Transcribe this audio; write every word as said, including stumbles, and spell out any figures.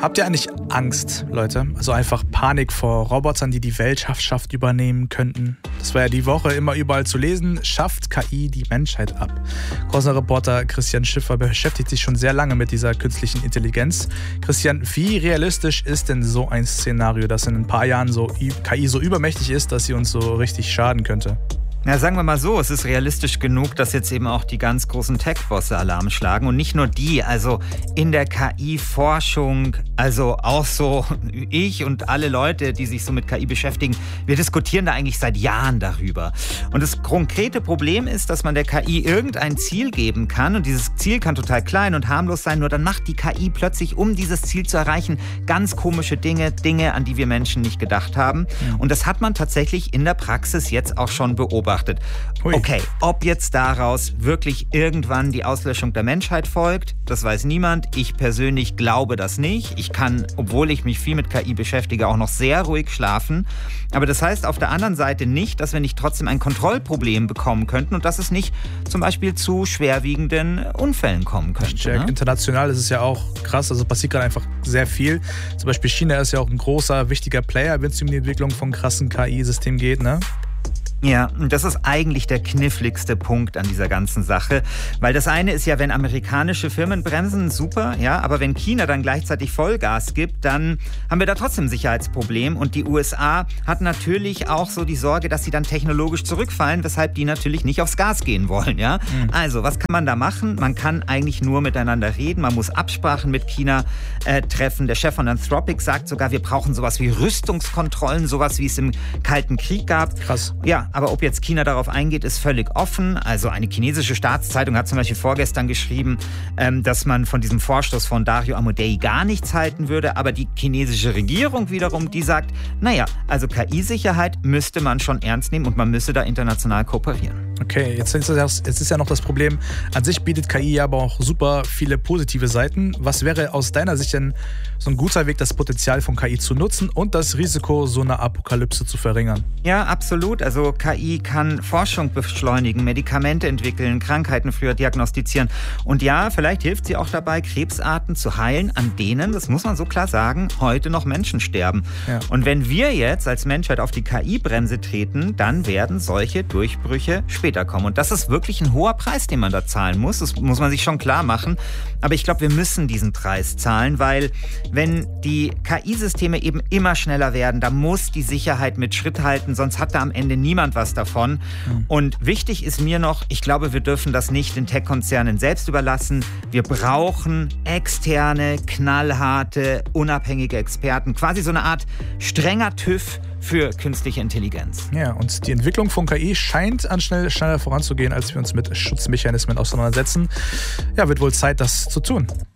Habt ihr eigentlich Angst, Leute? Also einfach Panik vor Robotern, die die Weltherrschaft übernehmen könnten? Das war ja die Woche immer überall zu lesen. Schafft K I die Menschheit ab? Corsa-Reporter Christian Schiffer beschäftigt sich schon sehr lange mit dieser künstlichen Intelligenz. Christian, wie realistisch ist denn so ein Szenario, dass in ein paar Jahren so K I so übermächtig ist, dass sie uns so richtig schaden könnte? Ja, sagen wir mal so, es ist realistisch genug, dass jetzt eben auch die ganz großen Tech-Bosse Alarm schlagen. Und nicht nur die, also in der K I-Forschung, also auch so ich und alle Leute, die sich so mit K I beschäftigen, wir diskutieren da eigentlich seit Jahren darüber. Und das konkrete Problem ist, dass man der K I irgendein Ziel geben kann. Und dieses Ziel kann total klein und harmlos sein, nur dann macht die K I plötzlich, um dieses Ziel zu erreichen, ganz komische Dinge, Dinge, an die wir Menschen nicht gedacht haben. Mhm. Und das hat man tatsächlich in der Praxis jetzt auch schon beobachtet. Hui. Okay, ob jetzt daraus wirklich irgendwann die Auslöschung der Menschheit folgt, das weiß niemand. Ich persönlich glaube das nicht. Ich kann, obwohl ich mich viel mit K I beschäftige, auch noch sehr ruhig schlafen. Aber das heißt auf der anderen Seite nicht, dass wir nicht trotzdem ein Kontrollproblem bekommen könnten und dass es nicht zum Beispiel zu schwerwiegenden Unfällen kommen könnte. Ne? International ist es ja auch krass, also passiert gerade einfach sehr viel. Zum Beispiel China ist ja auch ein großer, wichtiger Player, wenn es um die Entwicklung von krassen K I-Systemen geht, ne? Ja, und das ist eigentlich der kniffligste Punkt an dieser ganzen Sache. Weil das eine ist ja, wenn amerikanische Firmen bremsen, super, ja, aber wenn China dann gleichzeitig Vollgas gibt, dann haben wir da trotzdem ein Sicherheitsproblem. Und die U S A hat natürlich auch so die Sorge, dass sie dann technologisch zurückfallen, weshalb die natürlich nicht aufs Gas gehen wollen, ja. Mhm. Also, was kann man da machen? Man kann eigentlich nur miteinander reden, man muss Absprachen mit China äh, treffen. Der Chef von Anthropic sagt sogar, wir brauchen sowas wie Rüstungskontrollen, sowas wie es im Kalten Krieg gab. Krass. Ja, aber ob jetzt China darauf eingeht, ist völlig offen. Also eine chinesische Staatszeitung hat zum Beispiel vorgestern geschrieben, ähm, dass man von diesem Vorstoß von Dario Amodei gar nichts halten würde. Aber die chinesische Regierung wiederum, die sagt, naja, also K I-Sicherheit müsste man schon ernst nehmen und man müsse da international kooperieren. Okay, jetzt ist, das, jetzt ist ja noch das Problem, an sich bietet K I aber auch super viele positive Seiten. Was wäre aus deiner Sicht denn so ein guter Weg, das Potenzial von K I zu nutzen und das Risiko so einer Apokalypse zu verringern? Ja, absolut. Also K I kann Forschung beschleunigen, Medikamente entwickeln, Krankheiten früher diagnostizieren. Und ja, vielleicht hilft sie auch dabei, Krebsarten zu heilen, an denen, das muss man so klar sagen, heute noch Menschen sterben. Ja. Und wenn wir jetzt als Menschheit auf die K I-Bremse treten, dann werden solche Durchbrüche später kommen. Und das ist wirklich ein hoher Preis, den man da zahlen muss. Das muss man sich schon klar machen. Aber ich glaube, wir müssen diesen Preis zahlen, weil wenn die K I-Systeme eben immer schneller werden, da muss die Sicherheit mit Schritt halten, sonst hat da am Ende niemand was davon. Mhm. Und wichtig ist mir noch, ich glaube, wir dürfen das nicht den Tech-Konzernen selbst überlassen. Wir brauchen externe, knallharte, unabhängige Experten. Quasi so eine Art strenger TÜV für künstliche Intelligenz. Ja, und die Entwicklung von K I scheint an schnell, schneller voranzugehen, als wir uns mit Schutzmechanismen auseinandersetzen. Ja, wird wohl Zeit, das zu tun.